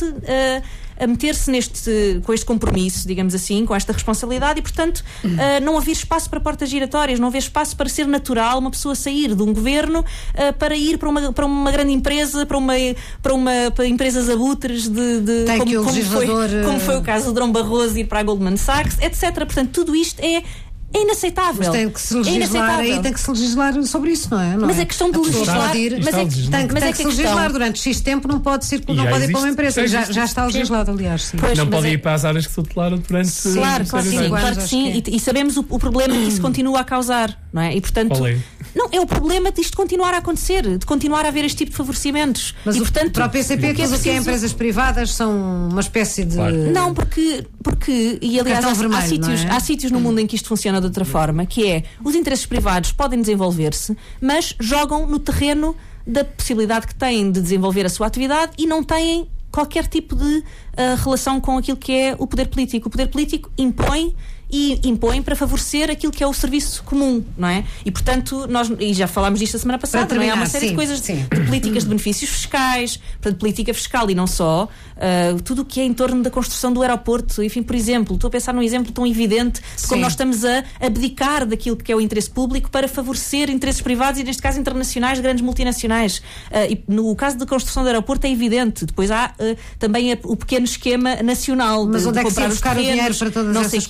a, a meter-se neste, com este compromisso, digamos assim, com esta responsabilidade e, portanto, uh, não haver espaço para portas giratórias, não haver espaço para ser natural uma pessoa sair de um governo uh, para ir para uma, para uma grande empresa, para, uma, para, uma, para empresas abutres de, de tem como, que o como, legislador... foi, como foi o caso do Drão Barroso ir para a Goldman Sachs, etcétera. Portanto, tudo isto é É inaceitável. Mas tem que se legislar é aí, tem que se legislar sobre isso, não é? Não mas é? a questão de legislar, ir, mas é que, tem, mas tem é que que se legislar questão... durante X tempo, não pode circular, não pode ir para uma empresa. Já, já está legislado, aliás. Sim. Pois, não pode é... ir para as áreas que se tutelaram durante. Claro, claro, sim, claro que sim. E, e sabemos o, o problema que isso continua a causar, não é? E portanto. Qual é? Não, é o problema disto continuar a acontecer, de continuar a haver este tipo de favorecimentos. Mas e, o, portanto, para o P C P, tudo o que é empresas privadas são uma espécie de. Claro. Não, porque, porque e aliás, há, vermelho, há, sítios, é? há sítios no mundo em que isto funciona de outra forma, que é os interesses privados podem desenvolver-se, mas jogam no terreno da possibilidade que têm de desenvolver a sua atividade e não têm qualquer tipo de uh, relação com aquilo que é o poder político. O poder político impõe e impõe para favorecer aquilo que é o serviço comum, não é? E portanto, nós, e já falámos disto a semana passada, terminar, não é? Há uma série sim, de coisas, sim. de políticas de benefícios fiscais, portanto, política fiscal e não só, uh, tudo o que é em torno da construção do aeroporto, enfim, por exemplo, estou a pensar num exemplo tão evidente de como sim. nós estamos a abdicar daquilo que é o interesse público para favorecer interesses privados e, neste caso, internacionais, grandes multinacionais. Uh, e no caso da construção do aeroporto é evidente. Depois há uh, também a, o pequeno esquema nacional. Mas de, onde de é que se ia buscar o dinheiro para todas essas coisas, Sofia?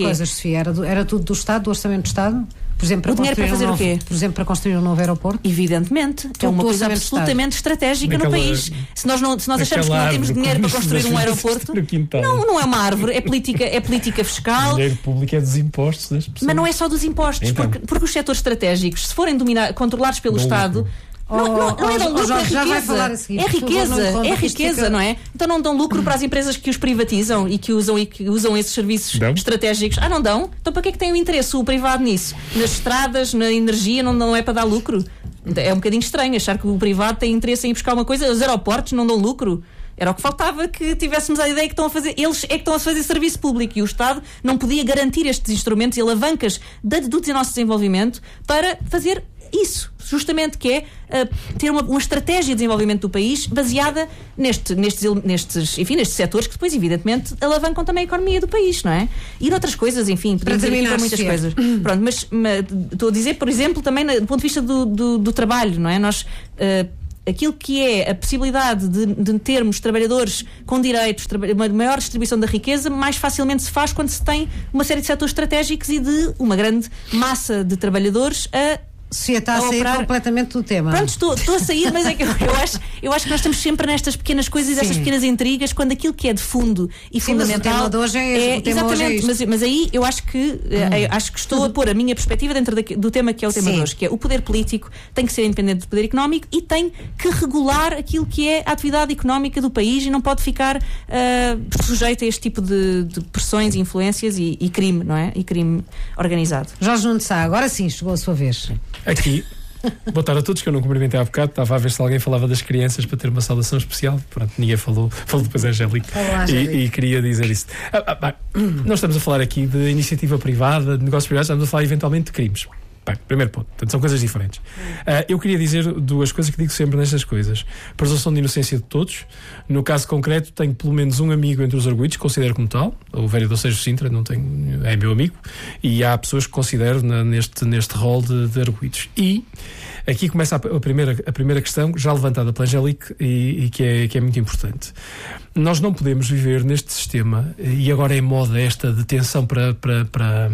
Sofia? Era, do, era tudo do Estado, do Orçamento do Estado? Por exemplo, para o dinheiro para fazer um novo, o quê? Por exemplo, para construir um novo aeroporto? Evidentemente. Tudo é uma do coisa Orçamento absolutamente estratégica Naquela, no país. Se nós, não, se nós achamos que não temos dinheiro para construir um aeroporto, não, não é uma árvore, é política, é política fiscal. O dinheiro público é dos impostos das pessoas. Mas não é só dos impostos, Então. porque, porque os setores estratégicos, se forem dominar, controlados pelo Não Estado. lucro. Não, não, não é dão Oh, lucro, Jorge, já é vai riqueza. falar a seguir, É por favor, riqueza, não me conte é que isto riqueza, fica- não é? Então não dão lucro para as empresas que os privatizam e que usam, e que usam esses serviços Dão? estratégicos. Ah, não dão? Então para que é que tem o interesse o privado nisso? Nas estradas, na energia, não, não é para dar lucro? É um bocadinho estranho achar que o privado tem interesse em ir buscar uma coisa. Os aeroportos não dão lucro. Era o que faltava, que tivéssemos a ideia que estão a fazer. Eles é que estão a fazer serviço público e o Estado não podia garantir estes instrumentos e alavancas da- do nosso desenvolvimento para fazer isso, justamente, que é uh, ter uma, uma estratégia de desenvolvimento do país baseada neste, nestes, ele- nestes, enfim, nestes setores que depois, evidentemente, alavancam também a economia do país, não é? E de outras coisas, enfim, podemos dizer aqui terminar, para muitas Sofia. coisas. Pronto, mas, mas estou a dizer, por exemplo, também na- do ponto de vista do, do, do trabalho, não é? Nós. Uh, Aquilo que é a possibilidade de, de termos trabalhadores com direitos, traba- uma maior distribuição da riqueza, mais facilmente se faz quando se tem uma série de setores estratégicos e de uma grande massa de trabalhadores a. Sofia, está a a sair operar. completamente do tema. Pronto, estou, estou a sair, mas é que eu, eu, acho, eu acho que nós estamos sempre nestas pequenas coisas, Sim. estas pequenas intrigas, quando aquilo que é de fundo e Sim, mas o fundamental. tema de hoje é este, o tema hoje é exatamente, isto. mas, mas aí eu acho que, eh, acho que estou a pôr a minha perspectiva dentro da- do tema que é o tema Sim. de hoje, que é o poder político tem que ser independente do poder económico e tem que regular aquilo que é a atividade económica do país e não pode ficar ah, sujeito a este tipo de, de pressões, influências e, e crime, não é? E crime organizado. Jorge Nunes Sá, agora sim, chegou a sua vez. Aqui, boa tarde a todos, que eu não cumprimentei há bocado. Estava a ver se alguém falava das crianças para ter uma saudação especial. Pronto, ninguém falou. Falou depois a Angélica. Falou a Angélica. E, e queria dizer isso. Ah, ah, bem, nós estamos a falar aqui de iniciativa privada, de negócios privados, estamos a falar eventualmente de crimes. Bem, primeiro ponto. Portanto, são coisas diferentes. Ah, eu queria dizer duas coisas que digo sempre nestas coisas. Presunção de inocência de todos. No caso concreto, tenho pelo menos um amigo entre os arguidos, considero como tal. O vereador Sérgio Sintra, não tenho, é meu amigo. E há pessoas que considero na, neste, neste rol de, de arguidos. E aqui começa a, a, primeira, a primeira questão, já levantada pela Angélica, e, e que, é, que é muito importante. Nós não podemos viver neste sistema, e agora é moda esta detenção para... para, para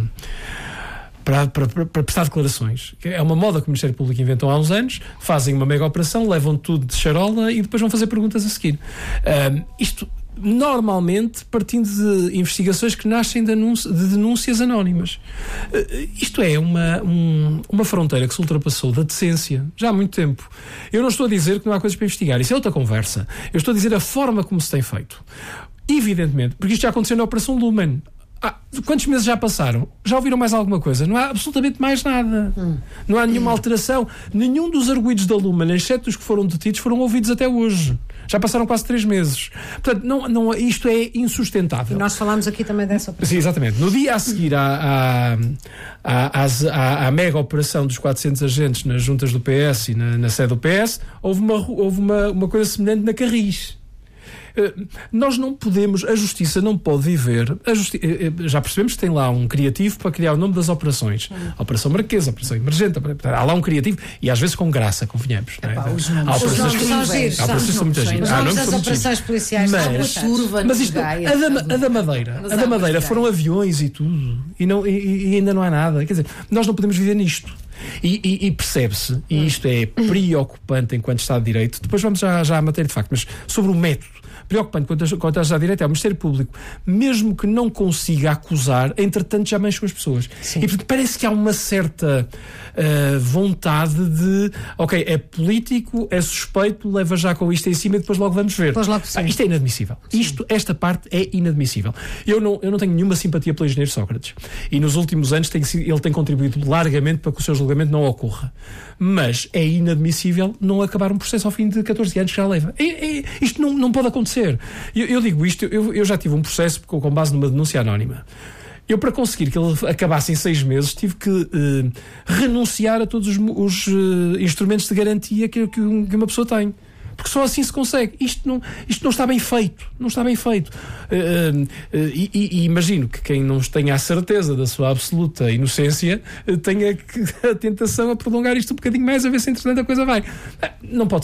Para, para, para prestar declarações. É uma moda que o Ministério Público inventou há uns anos, fazem uma mega operação, levam tudo de charola e depois vão fazer perguntas a seguir. Um, isto normalmente partindo de investigações que nascem de, anúncio, de denúncias anónimas. Uh, isto é uma, um, uma fronteira que se ultrapassou da decência já há muito tempo. Eu não estou a dizer que não há coisas para investigar, isso é outra conversa. Eu estou a dizer a forma como se tem feito. Evidentemente, porque isto já aconteceu na Operação Lumen. Ah, quantos meses já passaram? Já ouviram mais alguma coisa? Não há absolutamente mais nada. Hum. Não há nenhuma alteração. Nenhum dos arguidos da Lumen, exceto os que foram detidos, foram ouvidos até hoje. Já passaram quase três meses. Portanto, não, não, isto é insustentável. E nós falámos aqui também dessa operação. Sim, exatamente. No dia a seguir à, à, à, à, à mega operação dos quatrocentos agentes nas juntas do P S e na, na sede do P S, houve uma, houve uma, uma coisa semelhante na Carris. Uh, nós não podemos, a justiça não pode viver, a justi- uh, uh, já percebemos que tem lá um criativo para criar o nome das operações, hum. a Operação Marquesa, a Operação Emergente, a, há lá um criativo e às vezes com graça, convenhamos. Epá, não é? os nomes, há os operações nomes são giros, há operações que são muito os giros. nomes Há nomes das que são muito operações giros. policiais Mas, são Turva, mas isto, Gaia, a, da, a da Madeira, a da Madeira foram aviões e tudo e, não, e, e ainda não há nada. Quer dizer, nós não podemos viver nisto. E, e, e percebe-se, e isto é preocupante enquanto Estado de Direito, depois vamos já, já à matéria de facto, mas sobre o método. Preocupante quanto, quanto a Estado de Direito é o Ministério Público, mesmo que não consiga acusar, entretanto já mancha as pessoas. Sim. E portanto, parece que há uma certa uh, vontade de, ok, é político, é suspeito, leva já com isto em cima e depois logo vamos ver. Logo ah, isto é inadmissível. Isto, esta parte é inadmissível. Eu não, eu não tenho nenhuma simpatia pelo engenheiro Sócrates. E nos últimos anos tem, ele tem contribuído largamente para que o seu julgamento não ocorra. Mas é inadmissível não acabar um processo ao fim de catorze anos que já leva. É, é, isto não, não pode acontecer. Eu, eu digo isto, eu, eu já tive um processo com base numa denúncia anónima. Eu, para conseguir que ele acabasse em seis meses, tive que uh, renunciar a todos os, os uh, instrumentos de garantia que, que uma pessoa tem. Porque só assim se consegue. Isto não, isto não está bem feito. Não está bem feito. Uh, uh, e, e imagino que quem não tenha a certeza da sua absoluta inocência uh, tenha que, a tentação a prolongar isto um bocadinho mais, a ver se entretanto a coisa vai. Uh, não pode ser.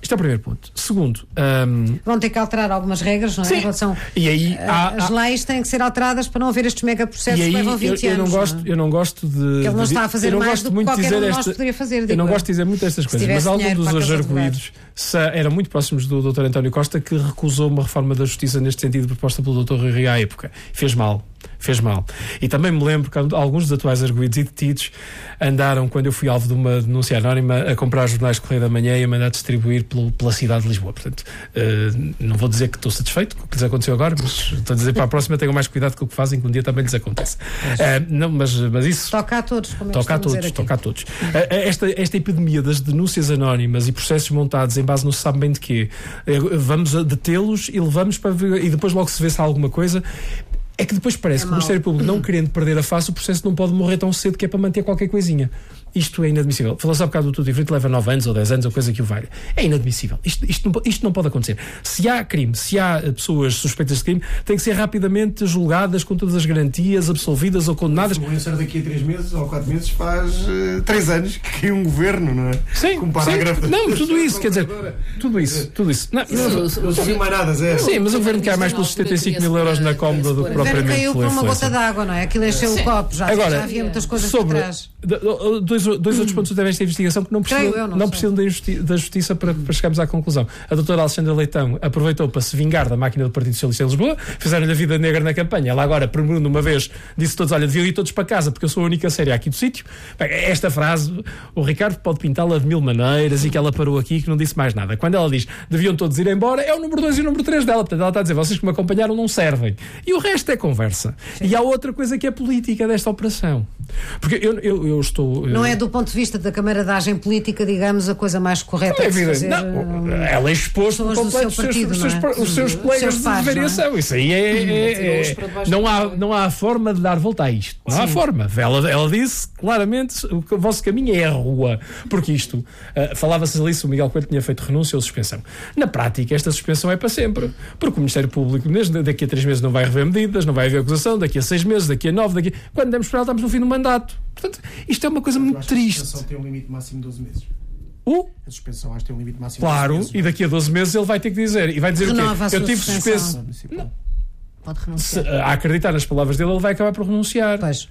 Isto é o primeiro ponto. Segundo, um... vão ter que alterar algumas regras, não é? Sim. Em relação, e aí, há, as há... leis têm que ser alteradas para não haver estes megaprocessos que levam vinte eu, eu anos. Não gosto, não é? eu não gosto de. Ele não de, está a fazer mais do que qualquer um de nós esta, poderia fazer. Eu não gosto de dizer muito estas coisas, mas algum dos hoje arguídos eram muito próximos do doutor António Costa, que recusou uma reforma da Justiça neste sentido proposta pelo doutor Rui Rio à época. Fez mal. Fez mal. E também me lembro que alguns dos atuais arguidos e detidos andaram, quando eu fui alvo de uma denúncia anónima, a comprar jornais de Correio da Manhã e a mandar distribuir pelo, pela cidade de Lisboa. Portanto, uh, não vou dizer que estou satisfeito com o que lhes aconteceu agora, mas estou a dizer para a próxima tenham mais cuidado com o que fazem, que um dia também lhes acontece. Uh, não, mas, mas isso... Toca a todos, como toca a todos, toca a todos. Uh, esta, esta epidemia das denúncias anónimas e processos montados em base não se sabe bem de quê. Uh, vamos detê-los e levamos para ver, e depois logo se vê se há alguma coisa. É que depois parece é que o Ministério Público, não querendo perder a face, o processo não pode morrer tão cedo, que é para manter qualquer coisinha. Isto é inadmissível. Falou-se há bocado do tudo diferente, leva nove anos ou dez anos ou coisa que o valha. É inadmissível. Isto, isto, não, isto não pode acontecer. Se há crime, se há pessoas suspeitas de crime, têm que ser rapidamente julgadas com todas as garantias, absolvidas ou condenadas. O influencer daqui a três meses ou quatro meses faz uh, três anos que caiu um governo, não é? Sim. Com um parágrafo. Sim. Não, tudo isso, quer dizer, tudo isso, tudo isso. Não, não, não, não ouviu mais nada, Zé. Sim, mas o governo quer mais pelos setenta e cinco mil euros na cómoda do que propriamente caiu por uma gota d'água, não é? Aquilo encheu o copo, já, Agora, já havia muitas coisas sobre, por trás. Dois, dois outros pontos desta investigação que não precisam, eu, não não precisam da, justi da justiça para, para chegarmos à conclusão. A doutora Alexandra Leitão aproveitou para se vingar da máquina do Partido Socialista em Lisboa, fizeram-lhe a vida negra na campanha. Ela agora, por uma vez, disse todos: olha, deviam ir todos para casa porque eu sou a única séria aqui do sítio. Bem, esta frase, o Ricardo pode pintá-la de mil maneiras e que ela parou aqui e que não disse mais nada. Quando ela diz deviam todos ir embora, é o número dois e o número três dela. Portanto, ela está a dizer: vocês que me acompanharam não servem. E o resto é conversa. Sim. E há outra coisa que é política desta operação. Porque eu, eu, eu estou... Não eu... é do ponto de vista da camaradagem política, digamos, a coisa mais correta é de se fazer. Não, ela expôs por completo os seus, partido, seus, é? os seus colegas seus pares, de variação. É? Isso aí é... é, é não, há, não há forma de dar volta a isto. Não Sim. há forma. Ela, ela disse claramente o, o vosso caminho é a rua. Porque isto... Uh, falava-se ali se o Miguel Coelho tinha feito renúncia ou suspensão. Na prática, esta suspensão é para sempre. Porque o Ministério Público, desde daqui a três meses, não vai rever medidas, não vai haver acusação, daqui a seis meses, daqui a nove, daqui a... Quando demos para ela, estamos no fim do mandato. Portanto, isto é uma coisa muito triste. A suspensão tem um limite máximo de doze meses. O? A suspensão acho que tem um limite máximo claro, de doze meses. Claro, e daqui a doze meses ele vai ter que dizer. E vai dizer Renova o quê? Eu tive suspenso. Não. Pode renunciar. Se, a acreditar nas palavras dele, ele vai acabar por renunciar. Pois.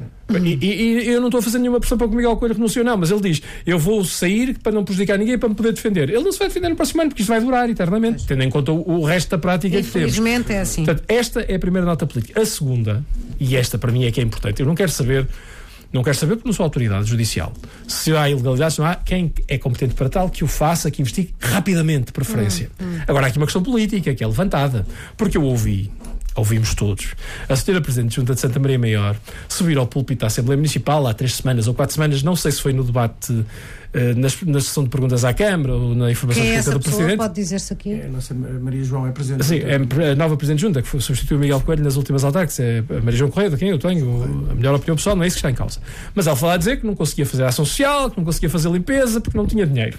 E, e, e eu não estou a fazer nenhuma pressão para que o Miguel Coelho renuncie, não, mas ele diz: eu vou sair para não prejudicar ninguém, para me poder defender. Ele não se vai defender no próximo ano, porque isto vai durar eternamente, pois. Tendo em conta o, o resto da prática que temos. Infelizmente é assim. Portanto, esta é a primeira nota política. A segunda, e esta para mim é que é importante, eu não quero saber. Não quero saber porque não sou autoridade judicial. Se há ilegalidades, não há quem é competente para tal que o faça, que investigue rapidamente, de preferência. Hum, hum. Agora, há aqui uma questão política que é levantada. Porque eu ouvi, ouvimos todos, a senhora Presidente de Junta de Santa Maria Maior subir ao púlpito da Assembleia Municipal há três semanas ou quatro semanas, não sei se foi no debate, uh, nas, na sessão de perguntas à Câmara ou na informação Quem é escrita do pessoa? Presidente. Pode dizer-se aqui? É, a nossa Maria João é Presidente. Sim, é a nova Presidente de Junta, que foi, substituiu o Miguel Coelho nas últimas autárquicas, é a Maria João Correia, de quem eu tenho a melhor opinião pessoal, não é isso que está em causa. Mas ela falou a dizer que não conseguia fazer ação social, que não conseguia fazer limpeza, porque não tinha dinheiro.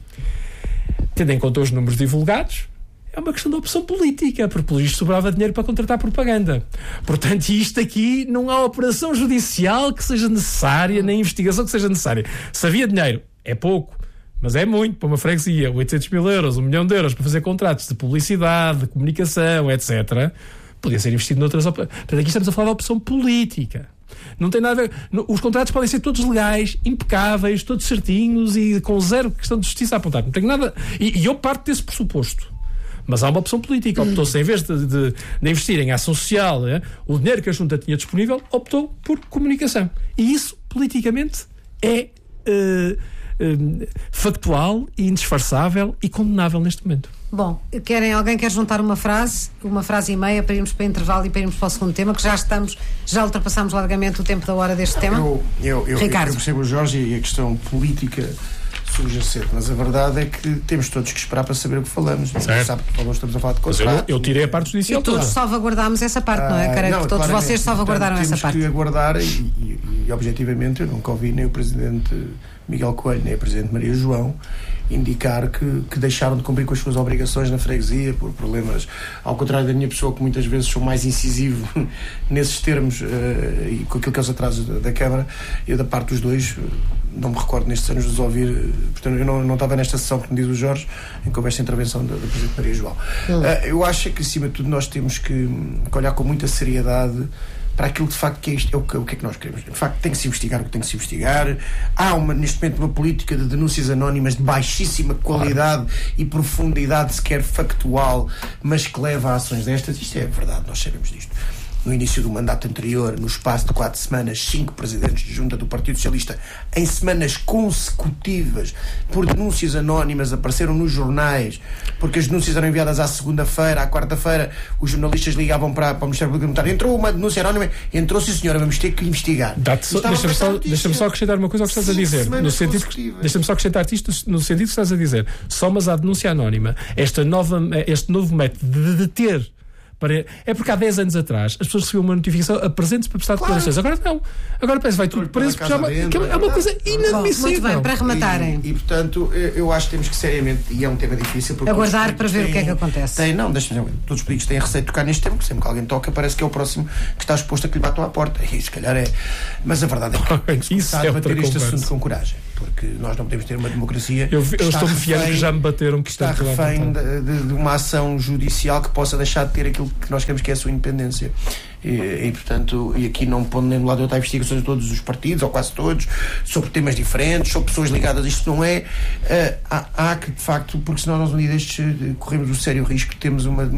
Tendo em conta os números divulgados, é uma questão de opção política, porque pelo visto sobrava dinheiro para contratar propaganda. Portanto, isto aqui não há operação judicial que seja necessária, nem investigação que seja necessária. Se havia dinheiro, é pouco, mas é muito para uma freguesia, oitocentos mil euros, um milhão de euros para fazer contratos de publicidade, de comunicação, etcétera, podia ser investido noutras opções. Portanto, aqui estamos a falar de opção política. Não tem nada a ver. Os contratos podem ser todos legais, impecáveis, todos certinhos e com zero questão de justiça a apontar. Não tenho nada. E, e eu parto desse pressuposto. Mas há uma opção política. Optou-se, em vez de, de, de investir em ação social, é, o dinheiro que a Junta tinha disponível, optou por comunicação. E isso, politicamente, é uh, uh, factual e indisfarçável e condenável neste momento. Bom, querem, alguém quer juntar uma frase, uma frase e meia para irmos para o intervalo e para irmos para o segundo tema, que já estamos, já ultrapassamos largamente o tempo da hora deste tema? Eu, eu, eu, Ricardo. eu percebo o Jorge e a questão política subjacente, mas a verdade é que temos todos que esperar para saber o que falamos. Não sabe que falou, estamos a falar de contratos. Eu, eu tirei a parte judicial. E todos toda. salvaguardámos essa parte, não é? Creio ah, que todos vocês salvaguardaram portanto, essa parte. Temos que aguardar e, e, e objetivamente eu nunca ouvi nem o Presidente Miguel Coelho nem o Presidente Maria João indicar que, que deixaram de cumprir com as suas obrigações na freguesia por problemas, ao contrário da minha pessoa, que muitas vezes sou mais incisivo nesses termos uh, e com aquilo que é os atrasos da, da Câmara. Eu, da parte dos dois, não me recordo nestes anos de os ouvir, portanto eu não, não estava nesta sessão, como diz o Jorge, em que houve esta intervenção da, da Presidente Maria João. Hum. Uh, eu acho que, acima de tudo, nós temos que, que olhar com muita seriedade para aquilo de facto que é isto, é o que, o que é que nós queremos. De facto, tem que se investigar o que tem que se investigar. Há uma, neste momento uma política de denúncias anónimas de baixíssima qualidade e profundidade sequer factual, mas que leva a ações destas. Isto é verdade, nós sabemos disto. No início do mandato anterior, no espaço de quatro semanas, cinco presidentes de junta do Partido Socialista, em semanas consecutivas, por denúncias anónimas, apareceram nos jornais, porque as denúncias eram enviadas à segunda-feira, à quarta-feira, os jornalistas ligavam para, para o Ministério Público Militar. Entrou uma denúncia anónima, entrou, sim senhora, vamos ter que investigar. So, Deixa-me só, deixa só acrescentar uma coisa ao que estás a dizer. No sentido que, deixa-me só acrescentar isto no sentido que estás a dizer. Somas à denúncia anónima, esta nova, este novo método de deter. Para... É porque há dez anos atrás as pessoas recebiam uma notificação, apresente-se para prestar claro. declarações. Agora não. Agora parece que vai tudo preso, porque é uma, dentro, é uma coisa inadmissível. Muito bem, para rematarem. E, e portanto, eu acho que temos que seriamente, e é um tema difícil, porque aguardar para ver têm, o que é que acontece. Tem, não, deixa-me dizer, todos os políticos têm a receita de tocar neste tema, porque sempre que alguém toca, parece que é o próximo que está exposto a que lhe batam à porta. E se calhar é. Mas a verdade é que tem que começar a bater este assunto com coragem. Porque nós não podemos ter uma democracia. Eu, eu estou-me fiando que já me bateram que está refém de, de, de uma ação judicial que possa deixar de ter aquilo que nós queremos que é a sua independência. E, e portanto, e aqui não pondo nem do lado de outra investigações de todos os partidos, ou quase todos, sobre temas diferentes, sobre pessoas ligadas a isto, não é. Uh, há, há que, de facto, porque senão nós um dia destes corremos o sério risco de termos uma